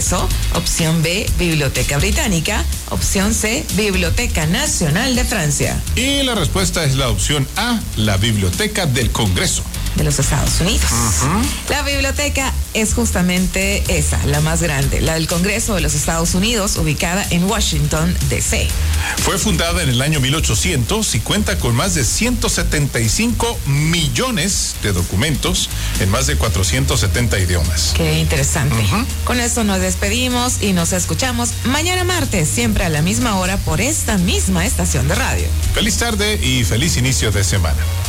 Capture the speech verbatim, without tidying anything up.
Congreso. Opción B, Biblioteca Británica. Opción C, Biblioteca Nacional de Francia. Y la respuesta es la opción A, la Biblioteca del Congreso de los Estados Unidos. Uh-huh. La biblioteca es justamente esa, la más grande, la del Congreso de los Estados Unidos, ubicada en Washington, D C Fue fundada en el año mil ochocientos y cuenta con más de ciento setenta y cinco millones de documentos en más de cuatrocientos setenta idiomas. Qué interesante. Uh-huh. Con esto nos despedimos y nos escuchamos mañana martes, siempre a la misma hora por esta misma estación de radio. Feliz tarde y feliz inicio de semana.